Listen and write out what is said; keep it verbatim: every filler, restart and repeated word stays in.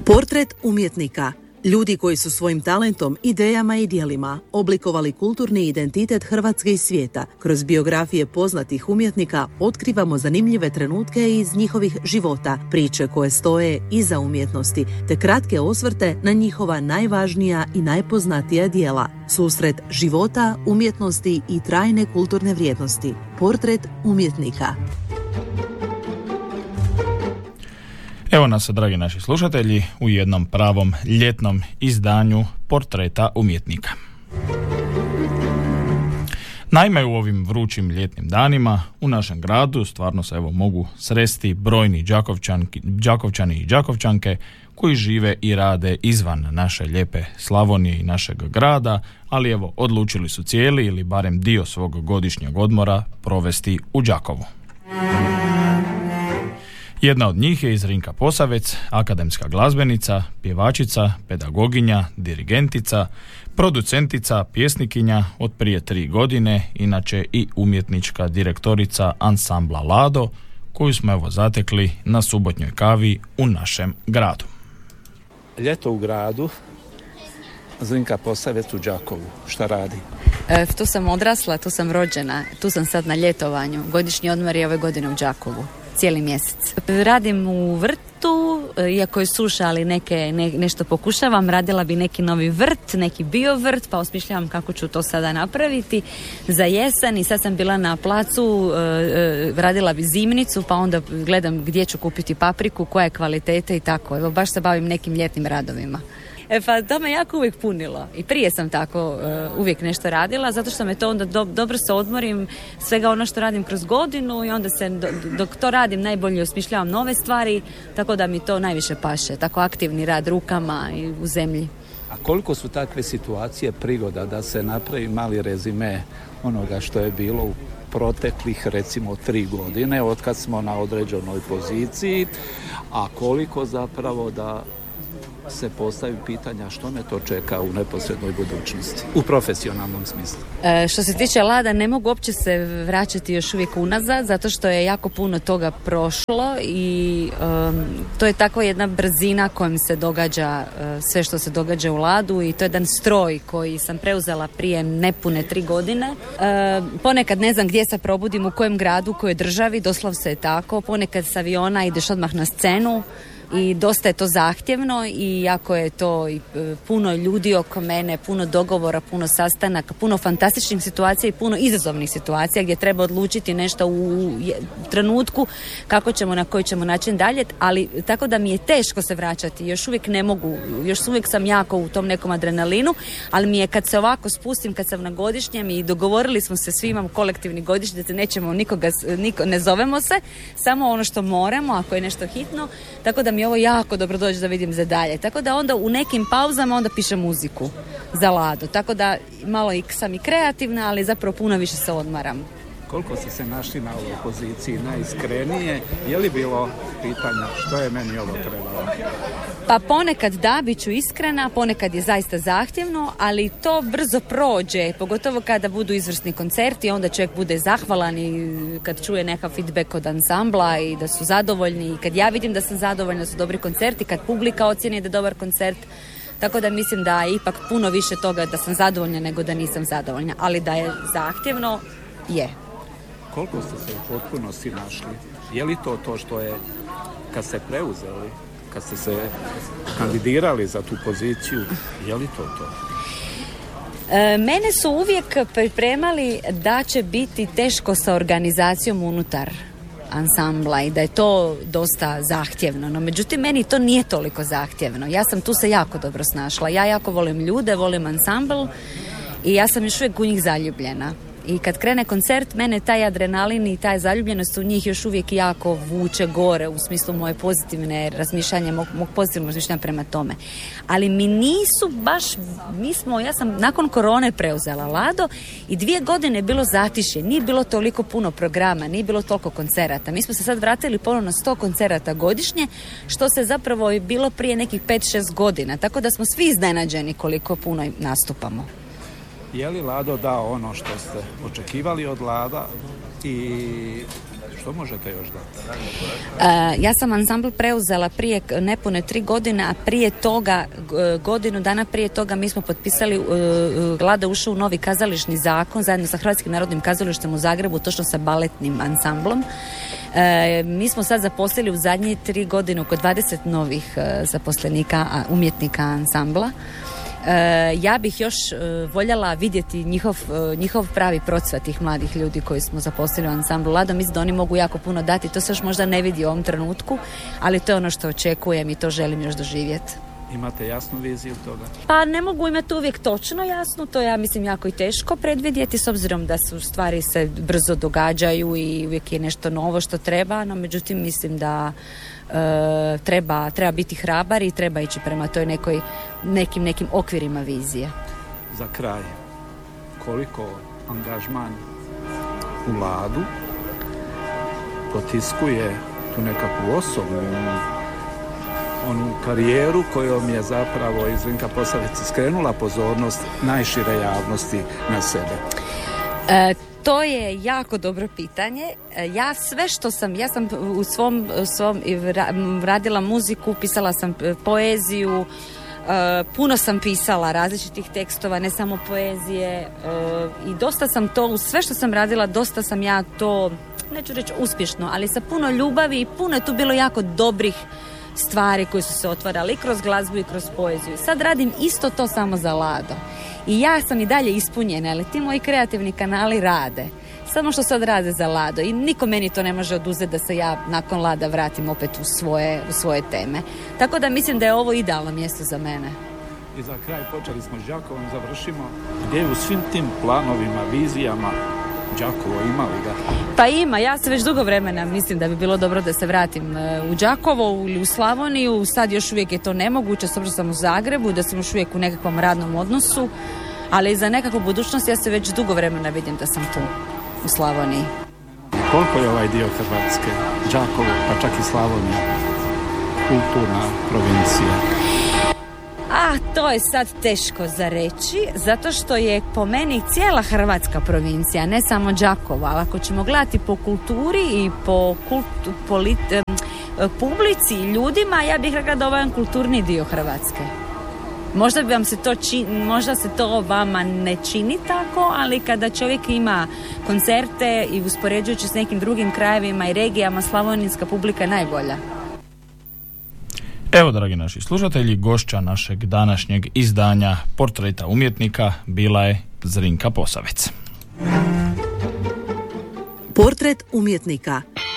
Portret umjetnika. Ljudi koji su svojim talentom, idejama i djelima oblikovali kulturni identitet Hrvatske i svijeta. Kroz biografije poznatih umjetnika otkrivamo zanimljive trenutke iz njihovih života, priče koje stoje iza umjetnosti, te kratke osvrte na njihova najvažnija i najpoznatija djela. Susret života, umjetnosti i trajne kulturne vrijednosti. Portret umjetnika. Evo nas, dragi naši slušatelji, u jednom pravom ljetnom izdanju Portreta umjetnika. Naime, u ovim vrućim ljetnim danima u našem gradu stvarno se evo mogu sresti brojni đakovčanki, đakovčani i đakovčanke koji žive i rade izvan naše lijepe Slavonije i našeg grada, ali evo odlučili su cijeli ili barem dio svog godišnjeg odmora provesti u Đakovu. Jedna od njih je Zrinka Posavec, akademska glazbenica, pjevačica, pedagoginja, dirigentica, producentica, pjesnikinja od prije tri godine, inače i umjetnička direktorica ansambla Lado, koju smo evo zatekli na subotnjoj kavi u našem gradu. Ljeto u gradu, Zrinka Posavec u Đakovu. Šta radi? E, tu sam odrasla, tu sam rođena, tu sam sad na ljetovanju. Godišnji odmor je ove godine u Đakovu. Cijeli mjesec. Radim u vrtu, iako je suša, ali neke, ne, nešto pokušavam. Radila bi neki novi vrt, neki bio vrt, pa osmišljavam kako ću to sada napraviti za jesen. I sad sam bila na placu, radila bi zimnicu, pa onda gledam gdje ću kupiti papriku, koja je kvalitete i tako. Evo, baš se bavim nekim ljetnim radovima. E pa to me jako uvijek punilo. I prije sam tako uh, uvijek nešto radila, zato što me to onda do, dobro se odmorim svega ono što radim kroz godinu i onda se do, dok to radim najbolje osmišljavam nove stvari, tako da mi to najviše paše. Tako aktivni rad rukama i u zemlji. A koliko su takve situacije prigoda da se napravi mali rezime onoga što je bilo u proteklih recimo tri godine od kad smo na određenoj poziciji, a koliko zapravo da se postavi pitanja što me to čeka u neposrednoj budućnosti, u profesionalnom smislu. E, što se tiče Lada, ne mogu uopće se vraćati još uvijek unazad, zato što je jako puno toga prošlo i um, to je tako jedna brzina kojom se događa uh, sve što se događa u Ladu i to je jedan stroj koji sam preuzela prije nepune tri godine. E, ponekad ne znam gdje se probudim, u kojem gradu, u kojoj državi, doslovce je tako. Ponekad s aviona ideš odmah na scenu i dosta je to zahtjevno i jako je to i puno ljudi oko mene, puno dogovora, puno sastanaka, puno fantastičnih situacija i puno izazovnih situacija gdje treba odlučiti nešto u trenutku kako ćemo, na koji ćemo način dalje, ali tako da mi je teško se vraćati, još uvijek ne mogu, još uvijek sam jako u tom nekom adrenalinu, ali mi je kad se ovako spustim, kad sam na godišnjem i dogovorili smo se, svi imamo kolektivni godišnji, da se nećemo nikoga, niko, ne zovemo se, samo ono što moramo, ako je nešto hitno, tako da mi je ovo jako dobro doći da vidim za dalje. Tako da onda u nekim pauzama onda pišem muziku za Ladu. Tako da malo i, sam i kreativna, ali zapravo puno više se odmaram. Koliko ste se našli na ovoj poziciji najiskrenije? Je li bilo pitanja što je meni ovo trebalo? Pa ponekad da, bit ću iskrena, ponekad je zaista zahtjevno, ali to brzo prođe, pogotovo kada budu izvrsni koncerti, onda čovjek bude zahvalan i kad čuje neka feedback od ansambla i da su zadovoljni i kad ja vidim da sam zadovoljna, da su dobri koncerti, kad publika ocjeni da je dobar koncert, tako da mislim da je ipak puno više toga da sam zadovoljna nego da nisam zadovoljna, ali da je zahtjevno, je. Koliko ste se u potpunosti našli? Je li to to što je kad ste preuzeli, kad ste se kandidirali za tu poziciju, je li to to? E, mene su uvijek pripremali da će biti teško sa organizacijom unutar ansambla i da je to dosta zahtjevno, no međutim meni to nije toliko zahtjevno. Ja sam tu se jako dobro snašla. Ja jako volim ljude, volim ansambl i ja sam još uvijek u njih zaljubljena. I kad krene koncert, mene taj adrenalin i taj zaljubljenost u njih još uvijek jako vuče gore u smislu moje pozitivne razmišljanje, mog, mog pozitivnog razmišljanja prema tome. Ali mi nisu baš, mi smo, ja sam nakon korone preuzela Lado i dvije godine je bilo zatišje, nije bilo toliko puno programa, nije bilo toliko koncerata. Mi smo se sad vratili ponovno na sto koncerata godišnje, što se zapravo je bilo prije nekih pet šest godina, tako da smo svi iznenađeni koliko puno nastupamo. Je li Lado dao ono što ste očekivali od Lada i Što možete još dati? Uh, ja sam ansambl preuzela prije nepune tri godine, a prije toga, godinu dana prije toga mi smo potpisali, uh, Lada ušao u novi kazališni zakon zajedno sa Hrvatskim narodnim kazalištem u Zagrebu, točno sa baletnim ansamblom. E, mi smo sad zaposlili u zadnje tri godine oko dvadeset novih e, zaposlenika, a, umjetnika ansambla. E, ja bih još e, voljela vidjeti njihov, e, njihov pravi procvat tih mladih ljudi koji smo zaposlili u ansamblu Lado. Mislim da oni mogu jako puno dati, to se još možda ne vidi u ovom trenutku, ali to je ono što očekujem i to želim još doživjeti. Imate jasnu viziju toga? Pa ne mogu imati uvijek točno jasno, to je, ja mislim, jako i teško predvidjeti s obzirom da su stvari se brzo događaju i uvijek je nešto novo što treba, no međutim mislim da e, treba, treba biti hrabar i treba ići prema toj nekoj, nekim, nekim okvirima vizije. Za kraj, koliko angažman u Ladu potiskuje tu nekakvu osobnu onu karijeru kojom je zapravo iz Zrinka Posavec skrenula pozornost najšire javnosti na sebe? E, to je jako dobro pitanje. E, ja sve što sam, ja sam u svom, svom radila muziku, pisala sam poeziju, e, puno sam pisala različitih tekstova, ne samo poezije, e, i dosta sam to, u sve što sam radila, dosta sam ja to, neću reći uspješno, ali sa puno ljubavi i puno je tu bilo jako dobrih stvari koje su se otvarale i kroz glazbu i kroz poeziju. Sad radim isto to samo za Lado. I ja sam i dalje ispunjena, ali ti moji kreativni kanali rade. Samo što sad rade za Lado. I niko meni to ne može oduzeti da se ja nakon Lada vratim opet u svoje, u svoje teme. Tako da mislim da je ovo idealno mjesto za mene. I za kraj počeli smo s Đakovom, završimo. Gdje je u svim tim planovima, vizijama Đakovo, ima li ga? Pa ima, ja se već dugo vremena mislim da bi bilo dobro da se vratim u Đakovo ili u Slavoniju. Sad još uvijek je to nemoguće, s obzirom sam u Zagrebu, da sam još uvijek u nekakvom radnom odnosu, ali za nekakvu budućnost ja se već dugo vremena vidim da sam tu u Slavoniji. Koliko je ovaj dio Hrvatske, Đakovo, pa čak i Slavonija, kulturna provincija? A, to je sad teško za reći, zato što je po meni cijela hrvatska provincija, ne samo Đakovo, ali ako ćemo gledati po kulturi i po kultu, polit, publici i ljudima, ja bih rekla da ovo je jedan kulturni dio Hrvatske. Možda bi vam se to čini, možda se to vama ne čini tako, ali kada čovjek ima koncerte i uspoređujući s nekim drugim krajevima i regijama, slavonijska publika je najbolja. Evo, dragi naši slušatelji, gošća našeg današnjeg izdanja Portreta umjetnika bila je Zrinka Posavec. Portret umjetnika.